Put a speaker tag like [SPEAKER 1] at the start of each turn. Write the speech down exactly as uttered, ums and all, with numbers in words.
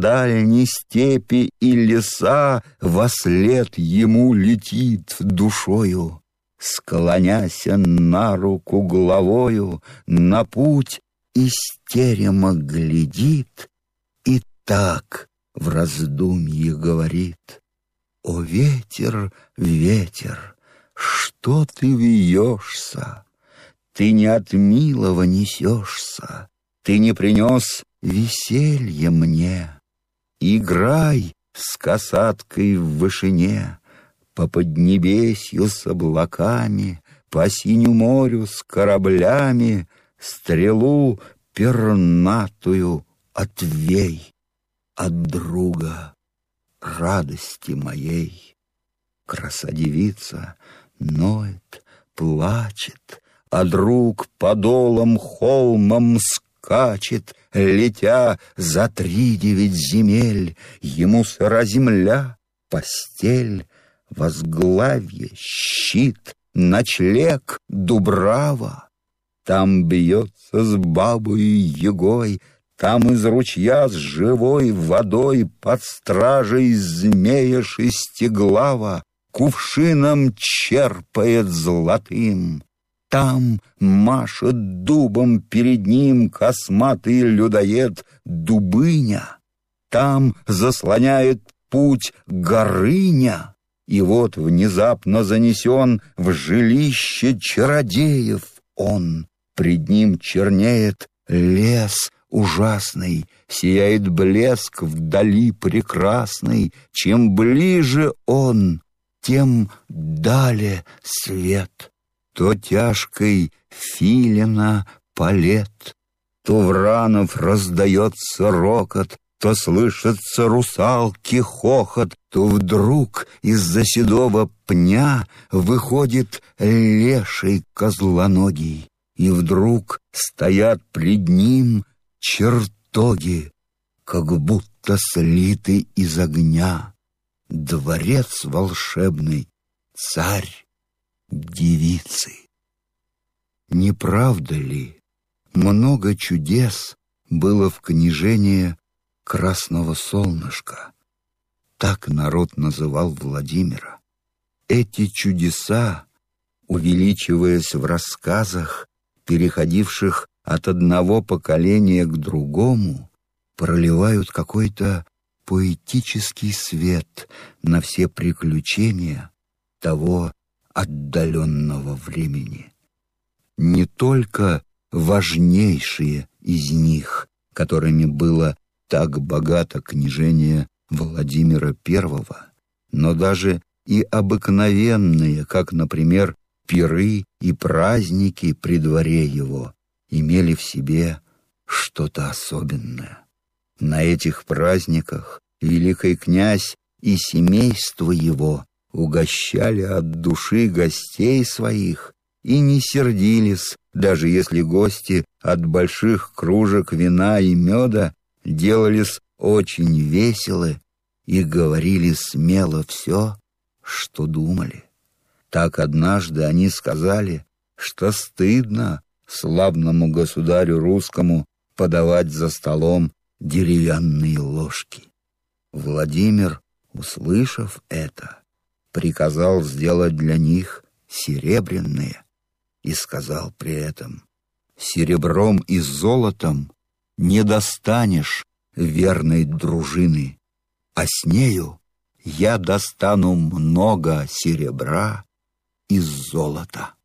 [SPEAKER 1] дальней степи и леса вослед ему летит душою, склоняся на руку головою, на путь из терема глядит и так в раздумье говорит: «О ветер, ветер, что ты вьешься? Ты не от милого несешься, ты не принес веселье мне. Играй с касаткой в вышине, по поднебесью с облаками, по синему морю с кораблями, стрелу пернатую отвей от друга радости моей». Краса-девица ноет, плачет, а друг подолом холмом скачет, летя за три девять земель. Ему сыра земля, постель, возглавье, щит, ночлег, дубрава. Там бьется с бабою Егой, там из ручья с живой водой под стражей змея шестиглава кувшином черпает золотым. Там машет дубом перед ним косматый людоед Дубыня. Там заслоняет путь Горыня. И вот внезапно занесен в жилище чародеев он. Пред ним чернеет лес ужасный, сияет блеск вдали прекрасный. Чем ближе он, тем далее свет. То тяжкой филина палет, то вранов раздается рокот, то слышится русалки хохот, то вдруг из-за седого пня выходит леший козлоногий, и вдруг стоят пред ним чертоги, как будто слиты из огня. Дворец волшебный, царь, девицы. Не правда ли, много чудес было в княжении Красного Солнышка? Так народ называл Владимира. Эти чудеса, увеличиваясь в рассказах, переходивших от одного поколения к другому, проливают какой-то поэтический свет на все приключения того отдаленного времени. Не только важнейшие из них, которыми было так богато княжение Владимира Первого, но даже и обыкновенные, как, например, пиры и праздники при дворе его, имели в себе что-то особенное. На этих праздниках великий князь и семейство его угощали от души гостей своих и не сердились, даже если гости от больших кружек вина и меда делались очень веселы и говорили смело все, что думали. Так однажды они сказали, что стыдно славному государю русскому подавать за столом деревянные ложки. Владимир, услышав это, приказал сделать для них серебряные и сказал при этом: «Серебром и золотом не достанешь верной дружины, а с нею я достану много серебра и золота».